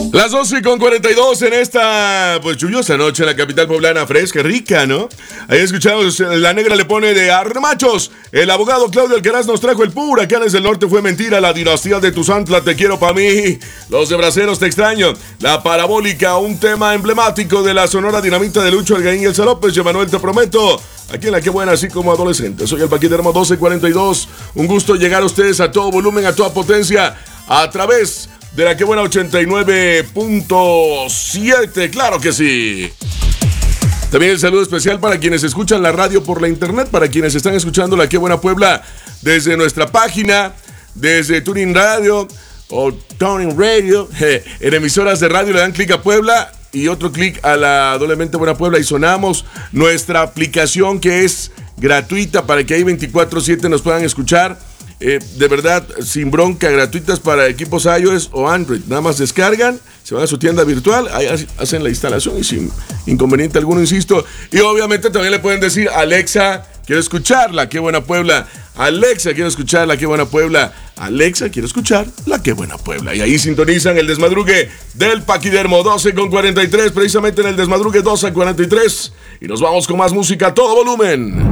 Las 12:42 en esta pues lluviosa noche en la capital poblana, fresca, rica, ¿no? Ahí escuchamos, La Negra le pone de armachos. El abogado Claudio Alcaraz nos trajo el Huracanes del Norte fue mentira. La dinastía de Tuzantla, te quiero pa' mí. Los de Braceros, te extraño. La Parabólica, un tema emblemático de la Sonora Dinamita de Lucho Algaín y Elsa López. Manuel, te prometo. Aquí en La Que Buena, así como adolescente. Soy el Paquidermo 1242. Un gusto llegar a ustedes a todo volumen, a toda potencia, a través de La Que Buena 89.7, claro que sí. También el saludo especial para quienes escuchan la radio por la internet, para quienes están escuchando La Que Buena Puebla desde nuestra página, desde Tuning Radio o Tuning Radio, en emisoras de radio le dan clic a Puebla y otro clic a la Doblemente Buena Puebla y sonamos. Nuestra aplicación que es gratuita para que ahí 24/7 nos puedan escuchar. De verdad, sin bronca, gratuitas para equipos iOS o Android. Nada más descargan, se van a su tienda virtual, ahí hacen la instalación y sin inconveniente alguno, insisto. Y obviamente también le pueden decir: Alexa, quiero escuchar La Que Buena Puebla. Alexa, quiero escuchar La Que Buena Puebla. Alexa, quiero escuchar La Que Buena Puebla. Y ahí sintonizan el desmadrugue del Paquidermo 12:43, precisamente en el desmadrugue 12:43. Y nos vamos con más música a todo volumen.